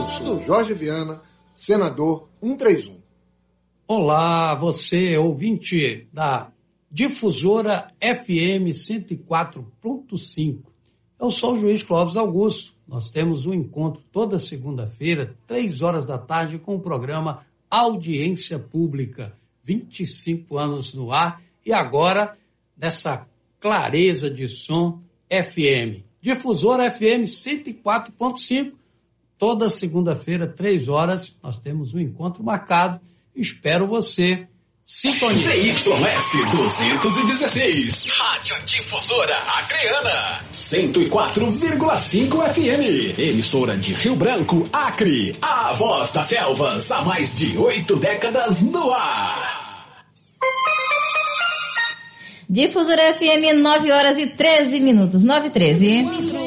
sou Jorge Viana, senador 131. Olá, você, ouvinte da Difusora FM 104.5. Eu sou o juiz Clóvis Augusto. Nós temos um encontro toda segunda-feira, 3 da tarde, com o programa Audiência Pública. 25 anos no ar e agora nessa clareza de som FM. Difusora FM 104.5. Toda segunda-feira, 3 nós temos um encontro marcado. Espero você. Sintonia. ZYS 216, Rádio Difusora Acreana, 104,5 FM, emissora de Rio Branco, Acre, a voz das selvas, há mais de 8 décadas no ar. Difusora FM, 9h13, 9h13.